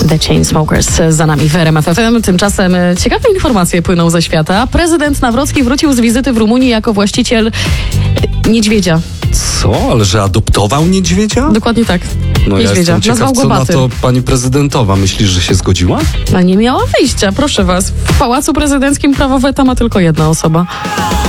The Chainsmokers za nami w RMF FM. Tymczasem ciekawe informacje płyną ze świata. Prezydent Nawrocki wrócił z wizyty w Rumunii jako właściciel niedźwiedzia. Co? Ale że adoptował niedźwiedzia? Dokładnie tak. No ja Niedźwiedzia. jestem ciekaw, Nazwał go co na Batym. to pani prezydentowa. Myślisz, że się zgodziła? No nie miała wyjścia, proszę was. W Pałacu Prezydenckim prawo weta ma tylko jedna osoba.